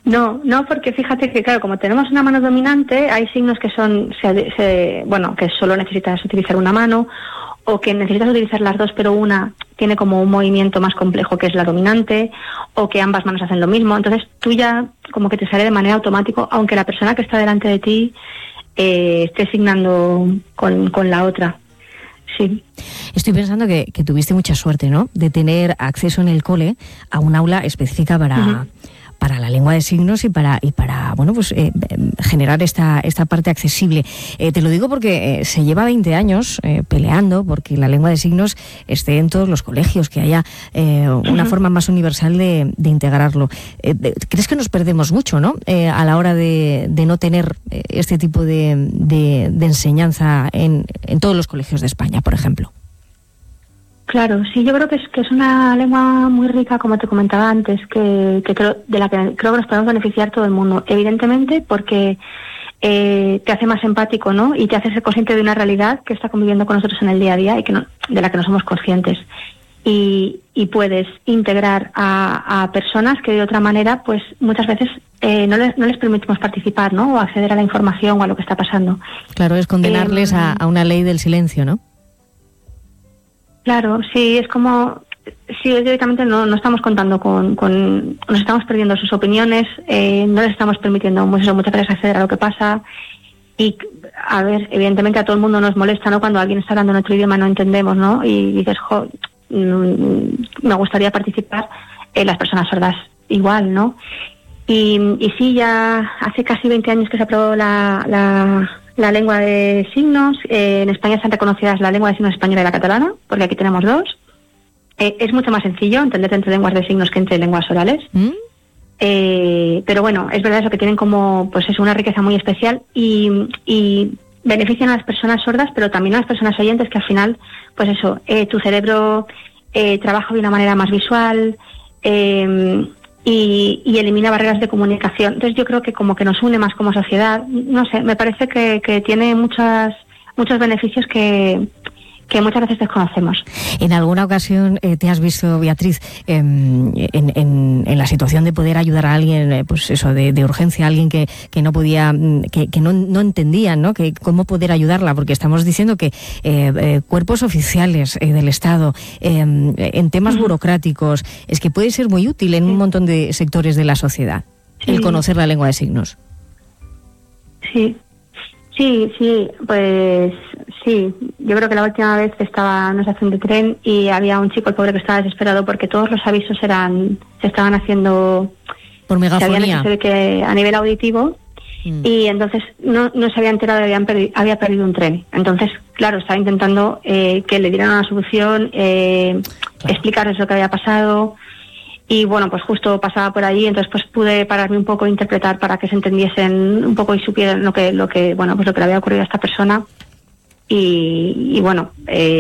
No, porque fíjate que, claro, como tenemos una mano dominante, hay signos que que solo necesitas utilizar una mano, o que necesitas utilizar las dos, pero una tiene como un movimiento más complejo que es la dominante, o que ambas manos hacen lo mismo. Entonces tú ya como que te sale de manera automática, aunque la persona que está delante de ti esté signando con la otra. Sí. Estoy pensando que tuviste mucha suerte, ¿no?, de tener acceso en el cole a un aula específica para la lengua de signos y para generar esta parte accesible. Te lo digo porque se lleva 20 años peleando porque la lengua de signos esté en todos los colegios, que haya una forma más universal de integrarlo. ¿Crees que nos perdemos mucho, ¿no?, a la hora de no tener este tipo de enseñanza en todos los colegios de España, por ejemplo? Claro, sí, yo creo que es una lengua muy rica, como te comentaba antes, de la que creo que nos podemos beneficiar todo el mundo. Evidentemente, porque te hace más empático, ¿no? Y te hace ser consciente de una realidad que está conviviendo con nosotros en el día a día y de la que no somos conscientes. Y puedes integrar a personas que de otra manera, pues muchas veces no les permitimos participar, ¿no? O acceder a la información o a lo que está pasando. Claro, es condenarles a una ley del silencio, ¿no? Claro, sí, es como, sí, directamente no estamos contando nos estamos perdiendo sus opiniones, no les estamos permitiendo muchas veces acceder a lo que pasa. Y, a ver, evidentemente a todo el mundo nos molesta, ¿no?, cuando alguien está hablando en otro idioma y no entendemos, ¿no? Y dices, me gustaría participar, las personas sordas igual, ¿no? Y sí, ya hace casi 20 años que se aprobó la lengua de signos. En España están reconocidas la lengua de signos española y la catalana, porque aquí tenemos dos. Es mucho más sencillo entender entre lenguas de signos que entre lenguas orales. Pero bueno, es verdad eso, que tienen como, pues es una riqueza muy especial y benefician a las personas sordas, pero también a las personas oyentes, que al final, pues eso, tu cerebro trabaja de una manera más visual, y elimina barreras de comunicación. Entonces yo creo que como que nos une más como sociedad. No sé, me parece que tiene muchos beneficios que muchas veces desconocemos. En alguna ocasión te has visto, Beatriz, en la situación de poder ayudar a alguien, pues eso, de urgencia, a alguien que no podía, que no entendían, ¿no?, que cómo poder ayudarla, porque estamos diciendo que cuerpos oficiales del Estado, en temas burocráticos, es que puede ser muy útil en un montón de sectores de la sociedad, el conocer la lengua de signos. Sí, pues sí. Yo creo que la última vez estaba en una estación de tren y había un chico, el pobre, que estaba desesperado porque todos los avisos se estaban haciendo por megafonía, se habían que a nivel auditivo, y entonces no se había enterado de que había perdido un tren. Entonces, claro, estaba intentando que le dieran una solución, explicarles lo que había pasado. Y bueno, pues justo pasaba por allí, entonces pues pude pararme un poco e interpretar para que se entendiesen un poco y supieran lo que le había ocurrido a esta persona. Y bueno,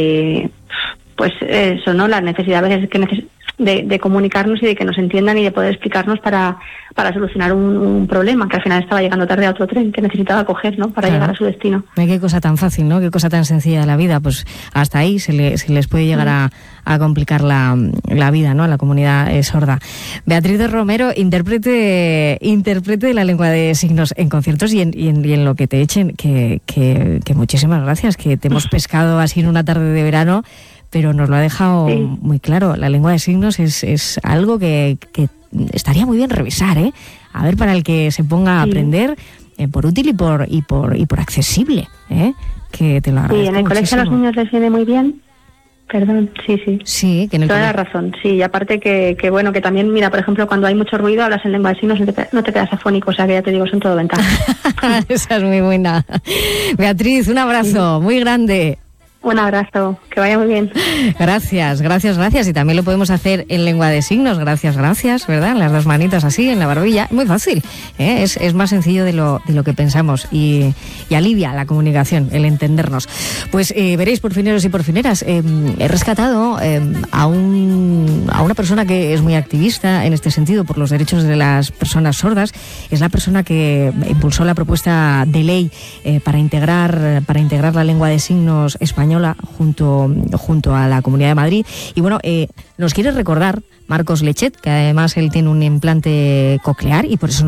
pues eso, ¿no? La necesidad a veces de comunicarnos y de que nos entiendan y de poder explicarnos para solucionar un problema, que al final estaba llegando tarde a otro tren que necesitaba coger, ¿no?, para llegar a su destino. Qué cosa tan fácil, ¿no?, qué cosa tan sencilla de la vida. Pues hasta ahí se les puede llegar a complicar la vida, ¿no?, a la comunidad sorda. Beatriz de Romero, intérprete de la lengua de signos en conciertos y en lo que te echen, que muchísimas gracias, que te hemos pescado así en una tarde de verano, pero nos lo ha dejado muy claro. La lengua de signos es algo que estaría muy bien revisar, a ver, para el que se ponga a aprender, por útil y por accesible, que te lo agradezco. Sí, en el colegio a los niños les viene muy bien. Perdón, sí. Sí, que en el toda la razón, sí. Y aparte que bueno, que también, mira, por ejemplo, cuando hay mucho ruido, hablas en lengua de signos, no te quedas afónico, o sea que ya te digo, son todo ventajas. Esa es muy buena. Beatriz, un abrazo muy grande. Un abrazo, que vaya muy bien. Gracias. Y también lo podemos hacer en lengua de signos. Gracias, ¿verdad? Las dos manitas así, en la barbilla. Muy fácil, es más sencillo de lo que pensamos y alivia la comunicación, el entendernos. Pues veréis, porfineros y porfineras, he rescatado a una persona que es muy activista en este sentido por los derechos de las personas sordas. Es la persona que impulsó la propuesta de ley para integrar la lengua de signos española junto a la Comunidad de Madrid. Y bueno, nos quiere recordar Marcos Lechet, que además él tiene un implante coclear y por eso